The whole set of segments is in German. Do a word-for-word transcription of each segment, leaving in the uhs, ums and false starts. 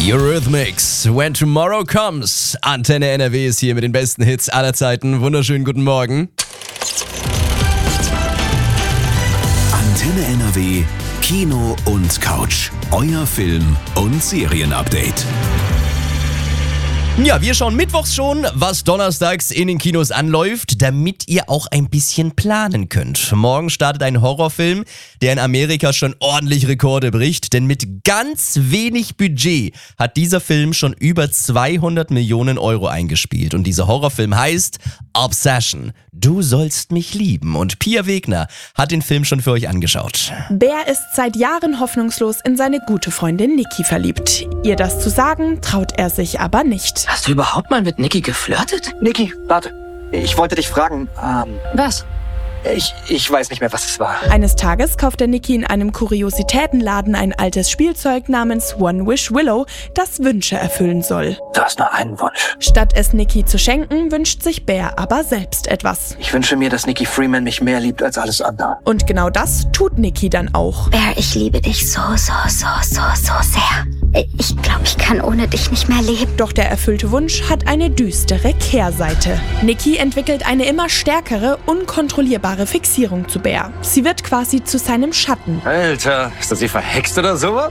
Eurythmics, When Tomorrow Comes. Antenne N R W ist hier mit den besten Hits aller Zeiten. Wunderschönen guten Morgen. Antenne N R W, Kino und Couch. Euer Film- und Serienupdate. Ja, wir schauen mittwochs schon, was donnerstags in den Kinos anläuft, damit ihr auch ein bisschen planen könnt. Morgen startet ein Horrorfilm, der in Amerika schon ordentlich Rekorde bricht, denn mit ganz wenig Budget hat dieser Film schon über zweihundert Millionen Euro eingespielt. Und dieser Horrorfilm heißt Obsession. Du sollst mich lieben. Und Pia Wegner hat den Film schon für euch angeschaut. Bär ist seit Jahren hoffnungslos in seine gute Freundin Niki verliebt. Ihr das zu sagen, traut er sich aber nicht. Hast du überhaupt mal mit Niki geflirtet? Niki, warte. Ich wollte dich fragen, ähm, Was? ich, ich weiß nicht mehr, was es war. Eines Tages kauft der Niki in einem Kuriositätenladen ein altes Spielzeug namens One Wish Willow, das Wünsche erfüllen soll. Du hast nur einen Wunsch. Statt es Niki zu schenken, wünscht sich Bär aber selbst etwas. Ich wünsche mir, dass Niki Freeman mich mehr liebt als alles andere. Und genau das tut Niki dann auch. Bär, ich liebe dich so, so, so, so, so sehr. Ich glaube, ich kann ohne dich nicht mehr leben. Doch der erfüllte Wunsch hat eine düstere Kehrseite. Niki entwickelt eine immer stärkere, unkontrollierbare Fixierung zu Bär. Sie wird quasi zu seinem Schatten. Alter, ist das sie verhext oder sowas?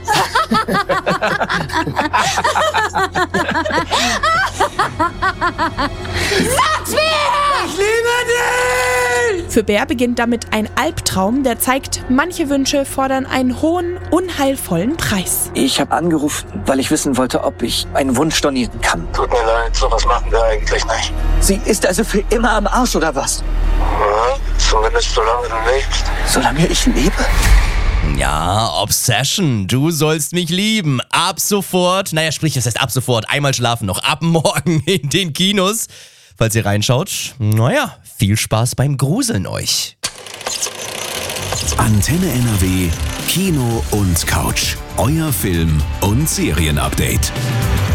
Sag's mir! Ich liebe dich! Für Bär beginnt damit ein Albtraum, der zeigt, manche Wünsche fordern einen hohen, unheilvollen Preis. Ich habe angerufen, weil ich wissen wollte, ob ich einen Wunsch stornieren kann. Tut mir leid, sowas machen wir eigentlich nicht. Sie ist also für immer am Arsch, oder was? Ja, zumindest solange du lebst. Solange ich lebe? Ja, Obsession, du sollst mich lieben. Ab sofort, naja, sprich, das heißt ab sofort, einmal schlafen noch, ab morgen in den Kinos. Falls ihr reinschaut, naja, viel Spaß beim Gruseln euch. Antenne N R W, Kino und Couch. Euer Film- und Serienupdate.